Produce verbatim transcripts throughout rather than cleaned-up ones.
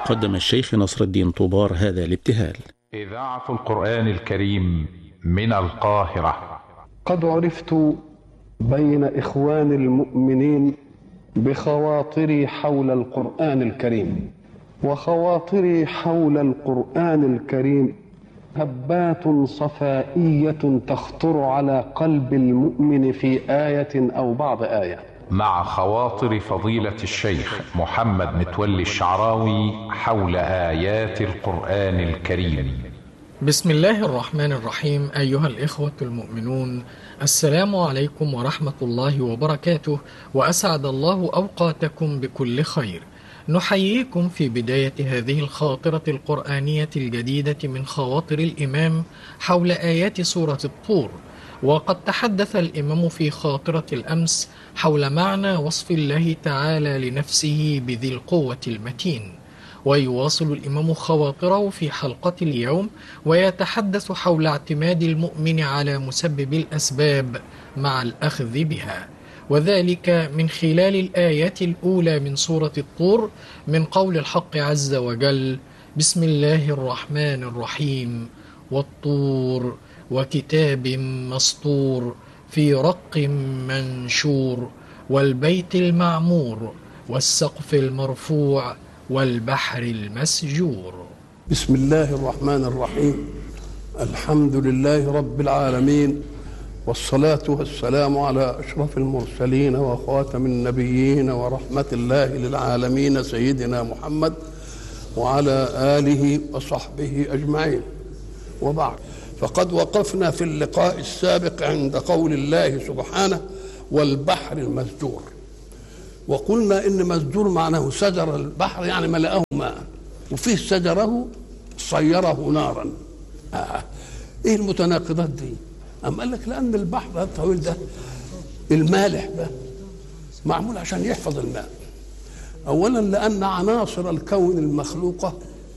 قدم الشيخ نصر الدين طوبار هذا الابتهال. إذاعة القرآن الكريم من القاهرة. قد عرفت بين إخوان المؤمنين بخواطري حول القرآن الكريم، وخواطري حول القرآن الكريم هبات صفائية تخطر على قلب المؤمن في آية أو بعض آية. مع خواطر فضيلة الشيخ محمد متولي الشعراوي حول آيات القرآن الكريم. بسم الله الرحمن الرحيم. أيها الإخوة المؤمنون، السلام عليكم ورحمة الله وبركاته، وأسعد الله أوقاتكم بكل خير. نحييكم في بداية هذه الخاطرة القرآنية الجديدة من خواطر الإمام حول آيات سورة الطور. وقد تحدث الإمام في خاطرة الأمس حول معنى وصف الله تعالى لنفسه بذي القوة المتين، ويواصل الإمام خواطره في حلقة اليوم ويتحدث حول اعتماد المؤمن على مسبب الأسباب مع الأخذ بها، وذلك من خلال الآيات الأولى من سورة الطور من قول الحق عز وجل: بسم الله الرحمن الرحيم، والطور وكتاب مسطور في رق منشور والبيت المعمور والسقف المرفوع والبحر المسجور. بسم الله الرحمن الرحيم. الحمد لله رب العالمين، والصلاة والسلام على أشرف المرسلين وخاتم النبيين ورحمة الله للعالمين سيدنا محمد وعلى آله وصحبه أجمعين، وبعد. فقد وقفنا في اللقاء السابق عند قول الله سبحانه: والبحر المسجور، وقلنا إن مسجور معناه سجر البحر، يعني ملأه ماء، وفيه سجره صيره نارا. آه. إيه المتناقضات دي؟ أم قال لك لأن البحر الطويل ده المالح ده معمول عشان يحفظ الماء. أولا لأن عناصر الكون المخلوقة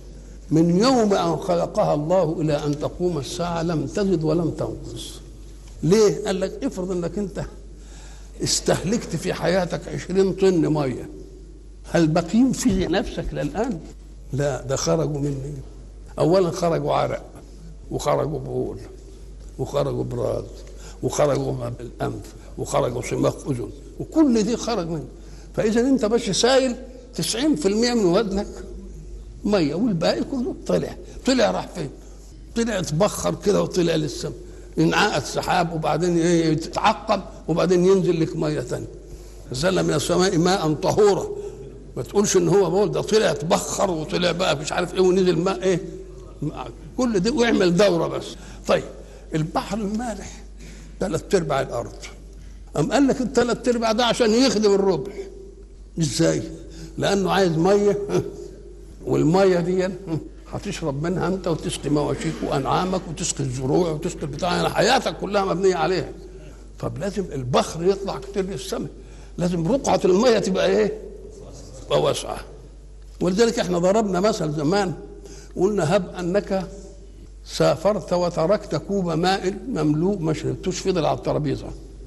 من يوم أن خلقها الله إلى أن تقوم الساعة لم تزد ولم تنقص. ليه؟ قال لك افرض أنك أنت استهلكت في حياتك عشرين طن مية، هل باقيين في نفسك للآن؟ لا، ده خرجوا مني. أولا خرجوا عرق، وخرجوا بول، وخرجوا براد، وخرجوا بالأنف، وخرجوا صماخ أذن، وكل دي خرج منه. فإذا أنت بس سايل تسعين في المئة من وزنك ميه، والباقي كله طلع طلع راح فين؟ طلع اتبخر كده وطلع للسماء، انعقد سحاب، وبعدين يتعقب، وبعدين ينزل لك ميه ثانيه. نزل من السماء ماء طهورا. ما تقولش ان هو بقول ده طلع اتبخر وطلع بقى مش عارف ايه ونزل ماء ايه، كل ده ويعمل دوره بس. طيب البحر المالح ثلاث ارباع الارض، قام قال لك الثلاث ارباع ده عشان يخدم الربع. ازاي؟ لانه عايز ميه، والميه دي هتشرب منها انت وتسقي مواشيك وانعامك وتسقي الزروع وتسقي البتاع، يعني حياتك كلها مبنيه عليها. طب لازم البحر يطلع كتير للسماء، لازم رقعه الميه تبقى ايه؟ تبقى واسعه. ولذلك احنا ضربنا مثل زمان، قلنا هب انك سافرت وتركت كوب ماء مملوء ما شربتوش، فضل على الترابيزه،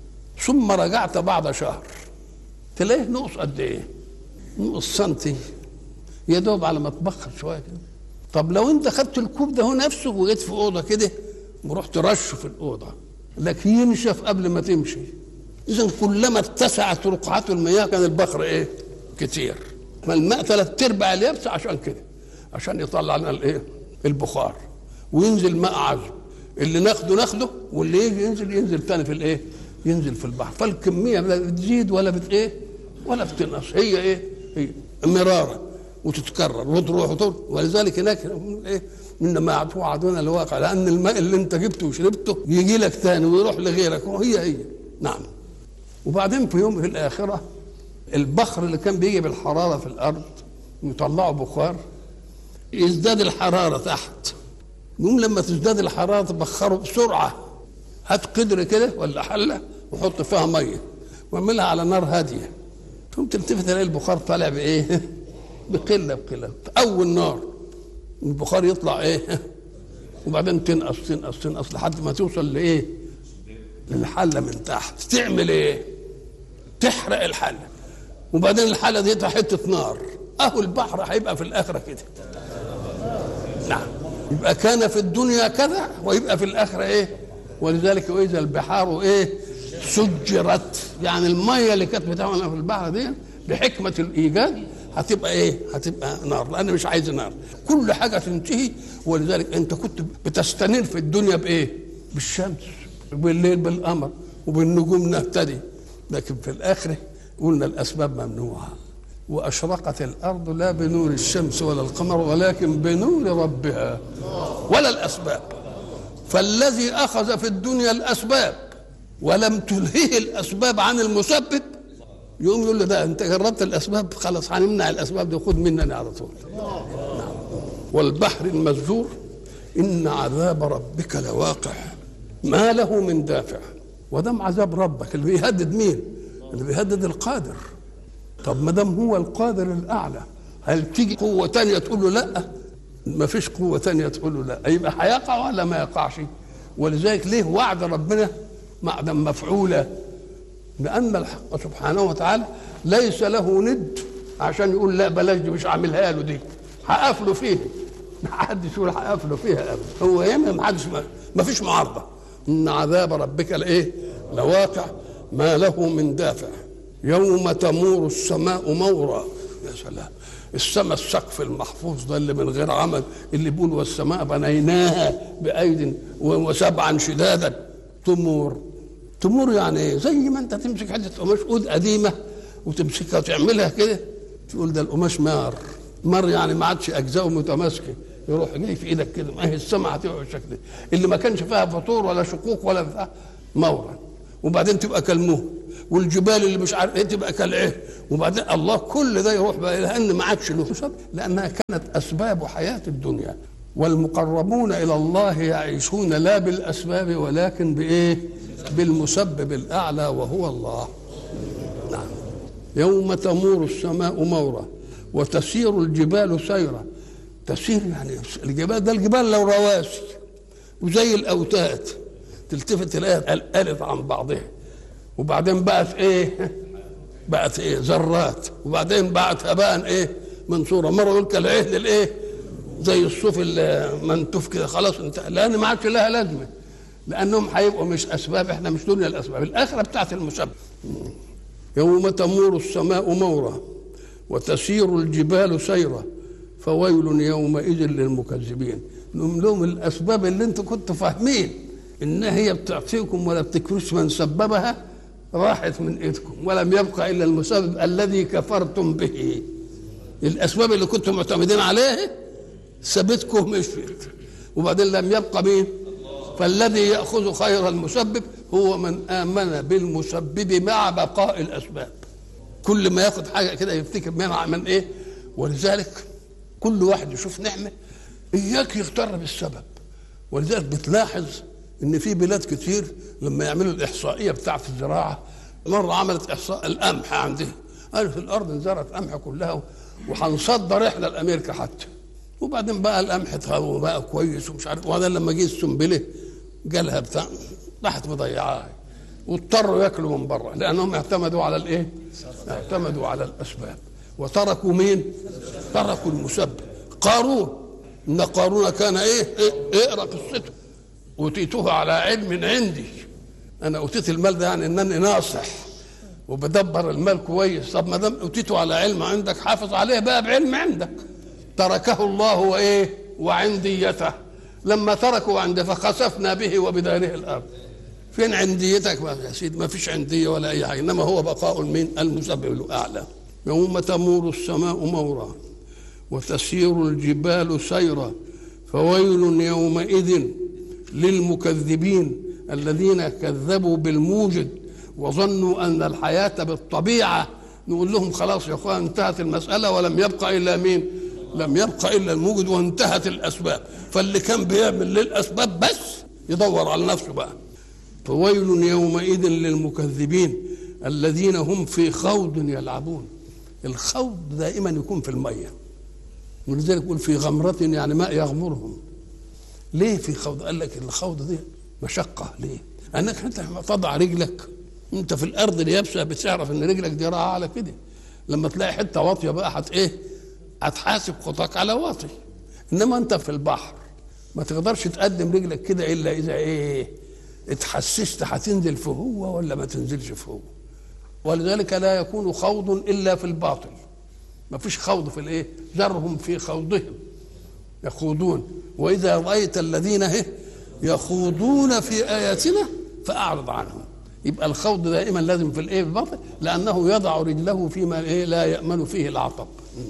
ثم رجعت بعد شهر تلاقيه نقص قد ايه؟ نقص سنتي يا دوب على ما تبخر شويه كده. طب لو انت خدت الكوب ده هو نفسه وجيت في اوضه كده ورحت رشه في الاوضه، لك ينشف قبل ما تمشي. اذا كلما اتسعت رقعات المياه كان البخر ايه؟ كتير. ما الماء ثلاث ارباع اليابس عشان كده، عشان يطلع لنا الايه؟ البخار، وينزل ماء عذب، اللي ناخده ناخده، واللي يجي ينزل ينزل ثاني في الايه؟ ينزل في البحر. فالكميه لا بتزيد ولا بت ايه؟ ولا بتنقص، هي ايه؟ هي مراره وتتكرر وتروح وتروح. ولذلك هناك ايه؟ انما توعدون الواقع، لان الماء اللي انت جبته وشربته يجي لك ثاني ويروح لغيرك، وهي هي. نعم. وبعدين في يوم في الاخره البخر اللي كان بيجي بالحراره في الارض يطلعوا بخار، يزداد الحراره تحت، يوم لما تزداد الحراره تبخره بسرعه. هات قدر كده ولا حله وحط فيها ميه واعملها على نار هاديه، ثم تلتفت تلاقي البخار طالع بايه؟ بقله بقله. اول نار البخار يطلع ايه؟ وبعدين تنقص تنقص تنقص لحد ما توصل لايه؟ للحله من تحت. تعمل ايه؟ تحرق الحله، وبعدين الحله دي حته نار. اهو البحر هيبقى في الاخره كده. نعم، يبقى كان في الدنيا كذا ويبقى في الاخره ايه. ولذلك واذا البحار ايه سجرت، يعني الميه اللي كانت بتعمل في البحر دي بحكمه الايجاد هتبقى ايه؟ هتبقى نار، لان مش عايز نار، كل حاجه تنتهي. ولذلك انت كنت بتستنير في الدنيا بايه؟ بالشمس، بالليل بالقمر، وبالنجوم نهتدي. لكن في الاخره قلنا الاسباب ممنوعه. واشرقت الارض لا بنور الشمس ولا القمر ولكن بنور ربها ولا الاسباب. فالذي اخذ في الدنيا الاسباب ولم تلهيه الاسباب عن المسبب يقوم يقول له ده انت جربت الاسباب، خلاص هنمنع الاسباب دي، خد مننا على طول. نعم. والبحر المسجور ان عذاب ربك لواقع ما له من دافع. ودام عذاب ربك اللي بيهدد مين؟ اللي بيهدد القادر. طب ما دام هو القادر الاعلى، هل تيجي قوه تانية تقول له لا؟ ما فيش قوه تانية تقول له لا، يبقى هيقع ولا ما يقعش؟ ولذلك ليه وعد ربنا وعدا مفعولا؟ لأن الحق سبحانه وتعالى ليس له ند عشان يقول لا بلاش دي مش عاملها له، دي هقفله فيها. ما حدش يقول هقفله فيها ابدا، هو ياما ما حدش، ما فيش معارضه. ان عذاب ربك لايه؟ لواقع ما له من دافع. يوم تمور السماء مورا. يا سلام، السماء السقف المحفوظ ده اللي من غير عمل، اللي بيقول والسماء بنيناها بايد وسبعا شدادا تمور. تمور يعني ايه؟ زي ما انت تمسك حته قماش قد قديمه وتمسكها وتعملها كده تقول ده القماش مار. مار يعني ما عادش اجزاءه متماسكه، يروح جاي في ايدك كده. ما هي السماء هتبقى بالشكل ده اللي ما كانش فيها فطور ولا شقوق ولا بتاع، مورا. وبعدين تبقى كالمهل، والجبال اللي مش عارف ايه تبقى كالعهن. وبعدين الله كل ده يروح بقى لان ما عادش له سبب، لانها كانت اسباب حياه الدنيا. والمقربون الى الله يعيشون لا بالاسباب ولكن بايه؟ بالمسبب الاعلى وهو الله. نعم. يوم تمور السماء مورا وتسير الجبال سيرا. تسير يعني الجبال ده الجبال لو رواسي وزي الاوتاد تلتفت تلاقيها قلقلت عن بعضها، وبعدين بقت ايه؟ بقت ايه؟ ذرات، وبعدين بقت هباء ايه؟ منصوره. مره يقول كالعهن الايه؟ زي الصوف المنتوف كده، خلاص انتهى، لان ما عادش لها لازمه، لانهم هيبقوا مش اسباب. احنا مش دنيا الاسباب، الاخره بتاعت المسبب. يوم تمور السماء مورا وتسير الجبال سيرا فويل يومئذ للمكذبين. نقول لهم الاسباب اللي انتم كنتوا فاهمين ان هي بتعطيكم ولا بتكفرش من سببها راحت من ايدكم، ولم يبقى الا المسبب الذي كفرتم به. الاسباب اللي كنتم معتمدين عليها سبتكم مشيت، وبعدين لم يبقى مين؟ فالذي يأخذ خير المسبب هو من آمن بالمسبب مع بقاء الأسباب. كل ما ياخد حاجة كده يفتكر منها من إيه؟ ولذلك كل واحد يشوف نعمة إياك يغتر بالسبب. ولذلك بتلاحظ إن في بلاد كتير لما يعملوا الإحصائية بتاعة الزراعة، مرة عملت إحصاء القمح عندها، قالوا في الأرض انزرعت قمح كلها وهنصدر إحنا لأمريكا حتى. وبعدين بقى القمح اتهوى بقى كويس ومش عارف، وبعدين لما جه السنبله جالها بتاع راحت مضيعاها، واضطروا ياكلوا من بره لانهم اعتمدوا على الايه؟ اعتمدوا على الاسباب وتركوا مين؟ تركوا المسبب. قارون، ان قارون كان ايه؟ اقرا قصته. اوتيته على علم عندي، انا اوتيت المال ده يعني انني ناصح وبدبر المال كويس. طب ما دام اوتيته على علم عندك حافظ عليه بقى بعلم عندك. تركه الله وايه؟ وعنديته. لما تركوا عنده فخسفنا به وبداره الارض. فين عنديتك يا سيدي؟ ما فيش عنديه ولا اي حاجه، انما هو بقاء المين؟ المسبب الاعلى. يوم تمور السماء مورا وتسير الجبال سيرا فويل يومئذ للمكذبين الذين كذبوا بالموجد وظنوا ان الحياه بالطبيعه. نقول لهم خلاص يا اخوان انتهت المساله ولم يبقى الا مين؟ لم يبقى الا الموجد وانتهت الاسباب. فاللي كان بيعمل للاسباب بس يدور على نفسه بقى. فويل يومئذ للمكذبين الذين هم في خوض يلعبون. الخوض دائما يكون في الميه، ولذلك يقول في غمرة يعني ماء يغمرهم. ليه في خوض؟ قال لك الخوض دي مشقة. ليه؟ لأنك أنت تضع رجلك أنت في الأرض اليابسة بتعرف إن رجلك دي راحة على كده. لما تلاقي حتة واطية بقى حت إيه؟ هتحاسب خطاك على واطي. انما انت في البحر ما تقدرش تقدم رجلك كده الا اذا ايه اتحسست هتنزل في هو ولا ما تنزلش في هو. ولذلك لا يكون خوض الا في الباطل، ما فيش خوض في الايه، ذرهم في خوضهم يخوضون، واذا رايت الذين يخوضون في اياتنا فاعرض عنهم. يبقى الخوض دائما لازم في الايه، الباطل، لانه يضع رجله فيما ايه لا يامن فيه العطب.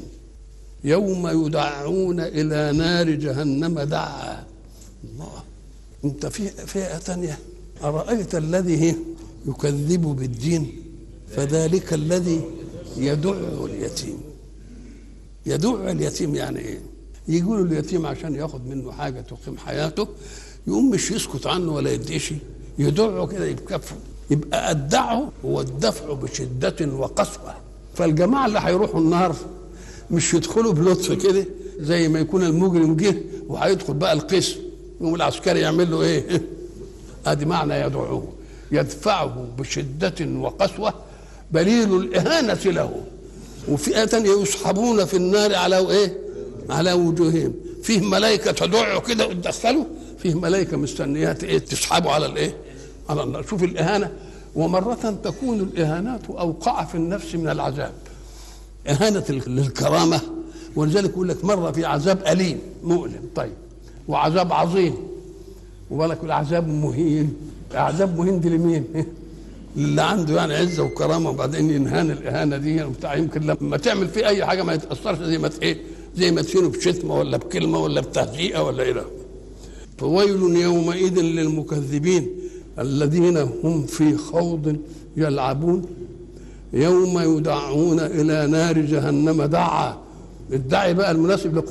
يوم يدعون الى نار جهنم دعا. الله، انت في فئه ثانيه، ارايت الذي يكذب بالدين فذلك الذي يدع اليتيم. يدع اليتيم يعني ايه؟ يقولوا اليتيم عشان ياخد منه حاجه تقيم حياته يقوم مش يسكت عنه ولا يديش، يدعه كده يكفه. يبقى الدعه هو الدفع بشده وقسوه. فالجماعه اللي هيروحوا النار مش يدخلوا بلطف كده زي ما يكون المجرم جه وهيدخل بقى القسم يقوم العسكري يعمل له ايه؟ ادي معنى يدعوه، يدفعه بشده وقسوه بليل الاهانه له. وفئه ثانيه يسحبون في النار على ايه؟ على وجوههم. فيه ملائكه تدعوا كده وتدخلوا، فيه ملائكه مستنيات ايه؟ تسحبوا على الايه؟ على النار. شوف الاهانه. ومره تكون الاهانات اوقع في النفس من العذاب، اهانه للكرامه. ولذلك يقول لك مره في عذاب اليم مؤلم، طيب، وعذاب عظيم، وبالك العذاب مهين. عذاب مهين دي لمين؟ اللي عنده يعني عزه وكرامه وبعدين ينهان الاهانه دي وبتاع، يمكن لما تعمل فيه اي حاجه ما يتاثرش زي ما ايه، زي ما تهينه بشتمه ولا بكلمه ولا بتهزيئه ولا ايه. فويل يومئذ للمكذبين الذين هم في خوض يلعبون يوم يدعون الى نار جهنم دعا. الداعي بقى المناسب